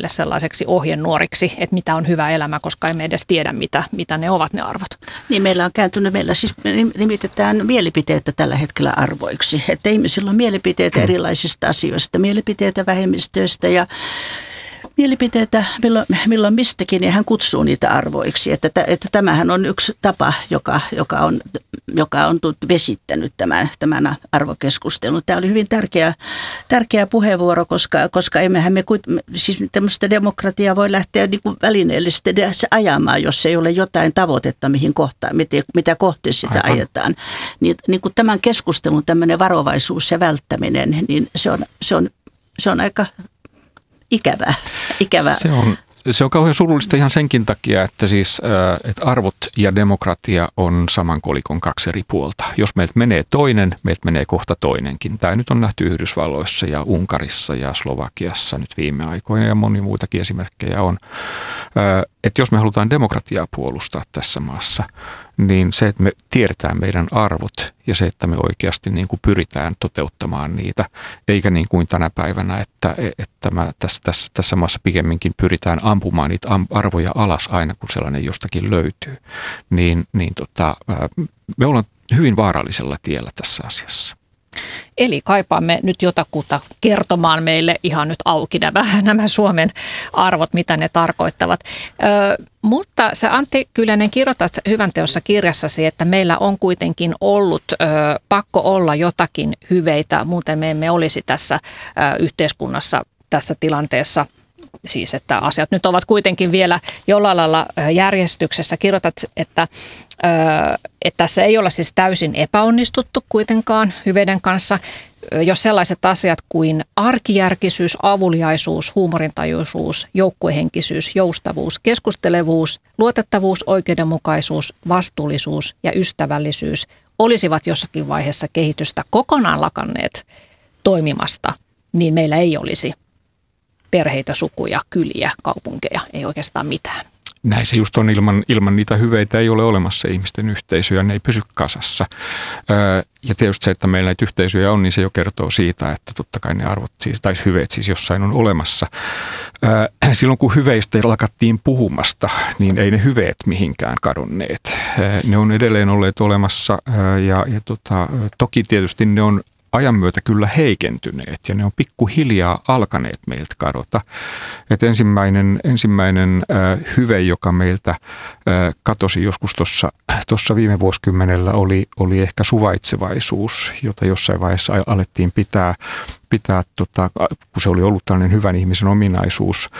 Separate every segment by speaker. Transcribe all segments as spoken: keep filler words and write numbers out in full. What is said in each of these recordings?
Speaker 1: meille sellaiseksi ohjenuoriksi, että mitä on hyvä elämä, koska emme edes tiedä, mitä, mitä ne ovat ne arvot.
Speaker 2: Niin meillä on kääntynyt, meillä siis nimitetään mielipiteitä tällä hetkellä arvoiksi, että ihmisillä on mielipiteitä erilaisista asioista, mielipiteitä vähemmistöistä ja mielipiteitä milloin, milloin mistäkin, ja hän kutsuu niitä arvoiksi. Että, että tämähän on yksi tapa, joka, joka on, joka on vesittänyt tämän, tämän arvokeskustelun. Tämä oli hyvin tärkeä, tärkeä puheenvuoro, koska, koska emmehän me, siis tämmöistä demokratiaa voi lähteä niin kuin välineellisesti ajamaan, jos ei ole jotain tavoitetta, mihin kohtaan, mitä kohti sitä Aivan. ajetaan. Niin, niin kuin tämän keskustelun tämmöinen varovaisuus ja välttäminen, niin se on, se on, se on aika Ikävää. Ikävää.
Speaker 3: Se on, se on kauhean surullista ihan senkin takia, että siis että arvot ja demokratia on saman kolikon kaksi eri puolta. Jos meiltä menee toinen, meiltä menee kohta toinenkin. Tämä nyt on nähty Yhdysvalloissa ja Unkarissa ja Slovakiassa nyt viime aikoina ja moni muitakin esimerkkejä on. Että jos me halutaan demokratiaa puolustaa tässä maassa, niin se, että me tiedetään meidän arvot ja se, että me oikeasti niin kuin pyritään toteuttamaan niitä, eikä niin kuin tänä päivänä, että, että mä tässä, tässä, tässä maassa pikemminkin pyritään ampumaan niitä arvoja alas aina, kun sellainen jostakin löytyy, niin, niin tota, me ollaan hyvin vaarallisella tiellä tässä asiassa.
Speaker 1: Eli kaipaamme nyt jotakuta kertomaan meille ihan nyt auki nämä, nämä Suomen arvot, mitä ne tarkoittavat. Ö, mutta sä Antti Kyllönen kirjoitat Hyvän teossa kirjassasi, että meillä on kuitenkin ollut ö, pakko olla jotakin hyveitä, muuten me emme olisi tässä ö, yhteiskunnassa tässä tilanteessa. Siis, että asiat nyt ovat kuitenkin vielä jollain lailla järjestyksessä. Kirjoitat, että, että tässä ei ole siis täysin epäonnistuttu kuitenkaan hyveiden kanssa, jos sellaiset asiat kuin arkijärkisyys, avuliaisuus, huumorintajuisuus, joukkuehenkisyys, joustavuus, keskustelevuus, luotettavuus, oikeudenmukaisuus, vastuullisuus ja ystävällisyys olisivat jossakin vaiheessa kehitystä kokonaan lakanneet toimimasta, niin meillä ei olisi perheitä, sukuja, kyliä, kaupunkeja, ei oikeastaan mitään.
Speaker 3: Näin se just on, ilman, ilman niitä hyveitä ei ole olemassa ihmisten yhteisöjä, ne ei pysy kasassa. Ja tietysti se, että meillä näitä yhteisöjä on, niin se jo kertoo siitä, että totta kai ne arvot siis, tai hyveet siis jossain on olemassa. Silloin kun hyveistä lakattiin puhumasta, niin ei ne hyveet mihinkään kadonneet. Ne on edelleen olleet olemassa ja, ja tota, toki tietysti ne on ajan myötä kyllä heikentyneet ja ne on pikkuhiljaa alkaneet meiltä kadota. Et ensimmäinen ensimmäinen äh, hyve, joka meiltä äh, katosi joskus tuossa viime vuosikymmenellä, oli, oli ehkä suvaitsevaisuus, jota jossain vaiheessa alettiin pitää, pitää tota, kun se oli ollut tällainen hyvän ihmisen ominaisuus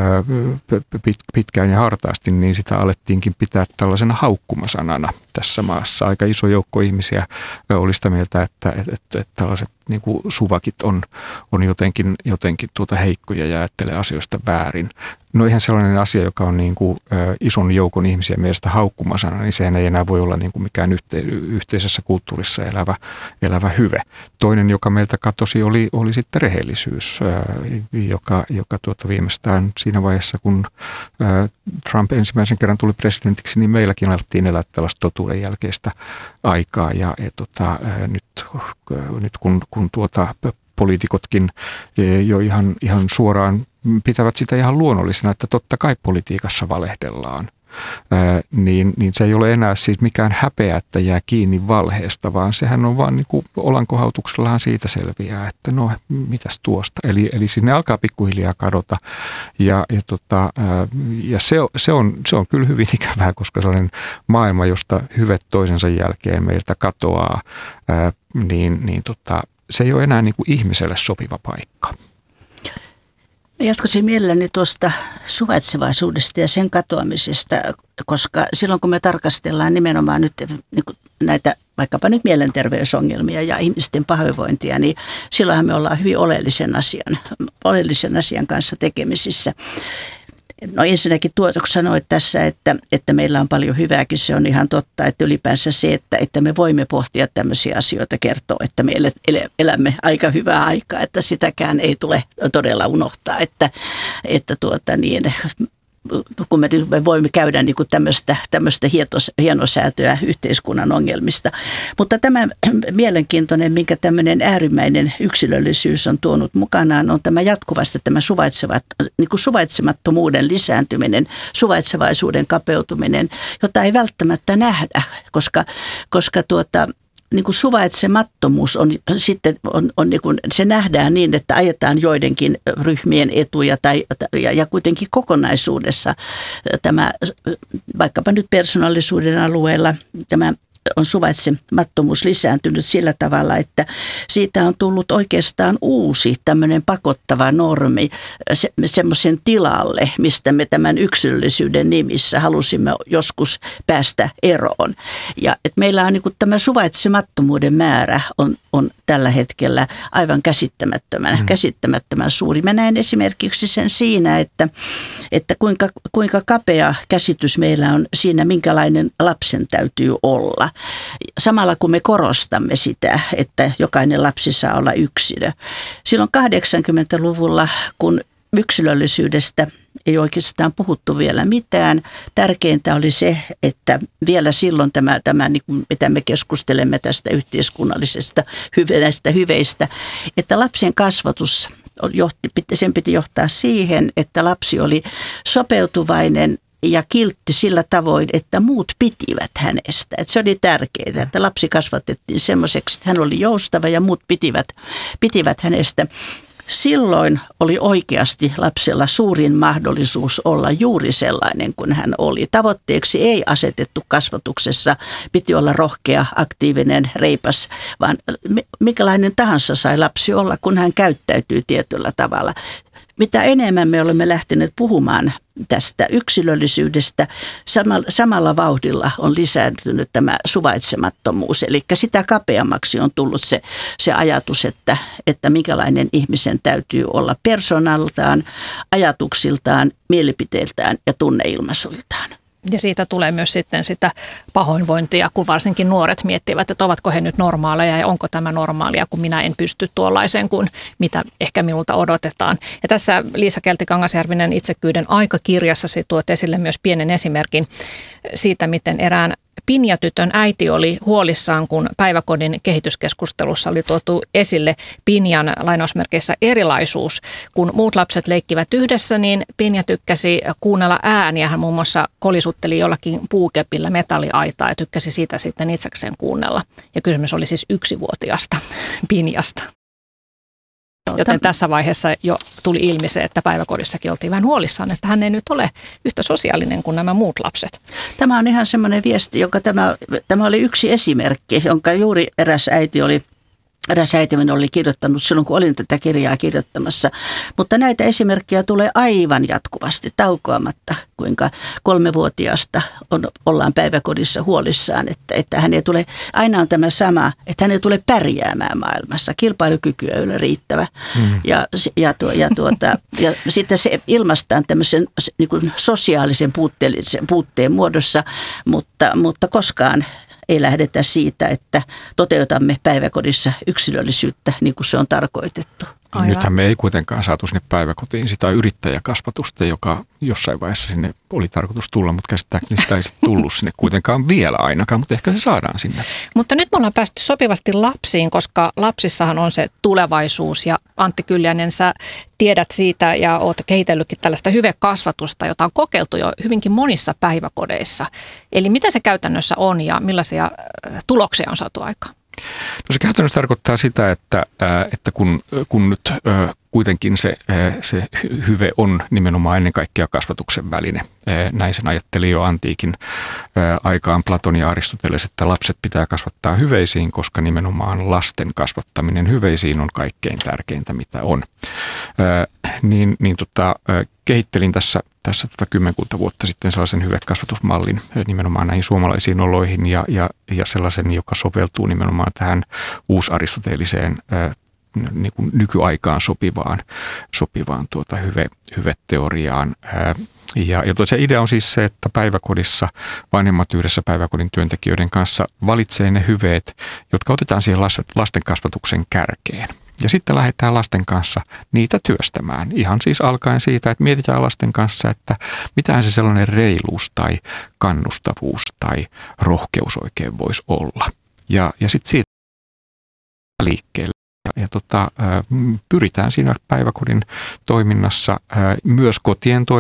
Speaker 3: äh, pit, pitkään ja hartaasti, niin sitä alettiinkin pitää tällaisena haukkumasanana tässä maassa. Aika iso joukko ihmisiä äh, oli sitä mieltä, että, että, että, että tällaiset niin kuin suvakit on, on jotenkin, jotenkin tuota heikkoja ja ajattelee asioista väärin. No ihan sellainen asia, joka on niin kuin, ä, ison joukon ihmisiä mielestä haukkumasana, niin sehän ei enää voi olla niin kuin mikään yhte, yhteisessä kulttuurissa elävä, elävä hyve. Toinen, joka meiltä katosi, oli, oli sitten rehellisyys, ä, joka, joka tuota viimeistään siinä vaiheessa, kun ä, Trump ensimmäisen kerran tuli presidentiksi, niin meilläkin alettiin elää tällaista totuuden jälkeistä aikaa. Ja, ja tota, ä, nyt, ä, nyt kun, kun tuota, poliitikotkin jo ihan, ihan suoraan pitävät sitä ihan luonnollisena, että totta kai politiikassa valehdellaan, Ää, niin, niin se ei ole enää siis mikään häpeä, että jää kiinni valheesta, vaan sehän on vaan niin kuin olankohautuksellahan siitä selviää, että no mitäs tuosta. Eli, eli siis ne alkaa pikkuhiljaa kadota ja, ja, tota, ää, ja se, se, on, se on kyllä hyvin ikävää, koska sellainen maailma, josta hyvet toisensa jälkeen meiltä katoaa, ää, niin, niin tota, se ei ole enää niin kuin ihmiselle sopiva paikka.
Speaker 2: Jatkaisin mielelläni tuosta suvaitsevaisuudesta ja sen katoamisesta, koska silloin kun me tarkastellaan nimenomaan nyt niin kuin näitä vaikkapa nyt mielenterveysongelmia ja ihmisten pahoinvointia, niin silloinhan me ollaan hyvin oleellisen asian, oleellisen asian kanssa tekemisissä. No ensinnäkin tuo, kun sanoit tässä, että, että meillä on paljon hyvääkin, se on ihan totta, että ylipäänsä se, että, että me voimme pohtia tämmöisiä asioita, kertoo, että me elämme aika hyvää aikaa, että sitäkään ei tule todella unohtaa, että, että tuota niin, kun me, me voimme käydä niin kuin tämmöistä, tämmöistä hienosäätöä yhteiskunnan ongelmista. Mutta tämä mielenkiintoinen, minkä tämmöinen äärimmäinen yksilöllisyys on tuonut mukanaan, on tämä jatkuvasti tämä suvaitsevat, niin kuin suvaitsemattomuuden lisääntyminen, suvaitsevaisuuden kapeutuminen, jota ei välttämättä nähdä, koska, koska tuota, niin kuin suvaitsemattomuus on sitten on, on niin kuin, se nähdään niin, että ajetaan joidenkin ryhmien etuja tai, ja, ja kuitenkin kokonaisuudessa tämä vaikkapa nyt persoonallisuuden alueella tämä on suvaitsemattomuus lisääntynyt sillä tavalla, että siitä on tullut oikeastaan uusi tämmöinen pakottava normi se, semmoisen tilalle, mistä me tämän yksilöllisyyden nimissä halusimme joskus päästä eroon. Ja että meillä on niin kuin tämä suvaitsemattomuuden määrä on, on tällä hetkellä aivan käsittämättömän, mm. käsittämättömän suuri. Mä näen esimerkiksi sen siinä, että, että kuinka, kuinka kapea käsitys meillä on siinä, minkälainen lapsen täytyy olla. Samalla kun me korostamme sitä, että jokainen lapsi saa olla yksilö. Silloin kahdeksankymmentäluvulla, kun yksilöllisyydestä ei oikeastaan puhuttu vielä mitään. Tärkeintä oli se, että vielä silloin tämä, tämä niin kuin mitä me keskustelemme tästä yhteiskunnallisesta näistä hyveistä, että lapsen kasvatus johti, sen piti johtaa siihen, että lapsi oli sopeutuvainen ja kiltti sillä tavoin, että muut pitivät hänestä. Että se oli tärkeää, että lapsi kasvatettiin semmoiseksi, että hän oli joustava ja muut pitivät, pitivät hänestä. Silloin oli oikeasti lapsella suurin mahdollisuus olla juuri sellainen kuin hän oli. Tavoitteeksi ei asetettu kasvatuksessa, piti olla rohkea, aktiivinen, reipas, vaan minkälainen tahansa sai lapsi olla, kun hän käyttäytyy tietyllä tavalla. Mitä enemmän me olemme lähteneet puhumaan tästä yksilöllisyydestä, samalla, samalla vauhdilla on lisääntynyt tämä suvaitsemattomuus. Eli sitä kapeammaksi on tullut se, se ajatus, että, että minkälainen ihmisen täytyy olla persoonaltaan, ajatuksiltaan, mielipiteiltään ja tunneilmaisuiltaan.
Speaker 1: Ja siitä tulee myös sitten sitä pahoinvointia, kun varsinkin nuoret miettivät, että ovatko he nyt normaaleja ja onko tämä normaalia, kun minä en pysty tuollaiseen kuin mitä ehkä minulta odotetaan. Ja tässä Liisa Kelti-Kangasjärvinen Itsekkyyden aikakirjassasi tuot esille myös pienen esimerkin siitä, miten erään Pinja-tytön äiti oli huolissaan, kun päiväkodin kehityskeskustelussa oli tuotu esille Pinjan lainausmerkeissä erilaisuus. Kun muut lapset leikkivät yhdessä, niin Pinja tykkäsi kuunnella ääniä. Hän muun muassa kolisutteli jollakin puukepillä metalliaitaa ja tykkäsi siitä sitten itsekseen kuunnella. Ja kysymys oli siis yksivuotiaasta Pinjasta. Joten tässä vaiheessa jo tuli ilmi se, että päiväkodissakin oltiin vähän huolissaan, että hän ei nyt ole yhtä sosiaalinen kuin nämä muut lapset.
Speaker 2: Tämä on ihan semmoinen viesti, jonka tämä, tämä oli yksi esimerkki, jonka juuri eräs äiti oli Eräs äiti oli kirjoittanut silloin, kun olin tätä kirjaa kirjoittamassa. Mutta näitä esimerkkejä tulee aivan jatkuvasti, taukoamatta, kuinka kolmevuotiaasta on, ollaan päiväkodissa huolissaan, että, että hän ei tule, aina on tämä sama, että hän ei tule pärjäämään maailmassa. Kilpailukykyä ei ole riittävä. Mm. Ja, ja, tuo, ja, tuota, ja sitten se ilmaistaan tämmöisen niin kuin sosiaalisen puutteellisen puutteen muodossa, mutta, mutta koskaan ei lähdetä siitä, että toteutamme päiväkodissa yksilöllisyyttä niin kuin se on tarkoitettu.
Speaker 3: Aivan. Nythän me ei kuitenkaan saatu sinne päiväkotiin sitä yrittäjäkasvatusta, joka jossain vaiheessa sinne oli tarkoitus tulla, mutta käsittääkseni sitä ei tullut sinne kuitenkaan vielä ainakaan, mutta ehkä se saadaan sinne.
Speaker 1: Mutta nyt me ollaan päästy sopivasti lapsiin, koska lapsissahan on se tulevaisuus ja Antti Kyljänen, sä tiedät siitä ja oot kehitellytkin tällaista hyvekasvatusta, jota on kokeiltu jo hyvinkin monissa päiväkodeissa. Eli mitä se käytännössä on ja millaisia tuloksia on saatu aikaan?
Speaker 3: No se käytännössä tarkoittaa sitä, että, että kun, kun nyt kuitenkin se, se hyve on nimenomaan ennen kaikkea kasvatuksen väline. Näin sen ajatteli jo antiikin aikaan Platon ja Aristoteles, että lapset pitää kasvattaa hyveisiin, koska nimenomaan lasten kasvattaminen hyveisiin on kaikkein tärkeintä, mitä on. Niin, niin tota, kehittelin tässä, tässä tota kymmenkunta vuotta sitten sellaisen hyvekasvatusmallin nimenomaan näihin suomalaisiin oloihin ja, ja, ja sellaisen, joka soveltuu nimenomaan tähän uusaristoteelliseen niin kuin nykyaikaan sopivaan, sopivaan tuota hyve, hyveteoriaan. Ja, ja se idea on siis se, että päiväkodissa vanhemmat yhdessä päiväkodin työntekijöiden kanssa valitsee ne hyveet, jotka otetaan siihen lasten kasvatuksen kärkeen. Ja sitten lähdetään lasten kanssa niitä työstämään. Ihan siis alkaen siitä, että mietitään lasten kanssa, että mitähän se sellainen reiluus tai kannustavuus tai rohkeus oikein voisi olla. Ja, ja sitten siitä liikkeelle. Ja, ja tota, pyritään siinä päiväkodin toiminnassa myös kotien toiminnassa.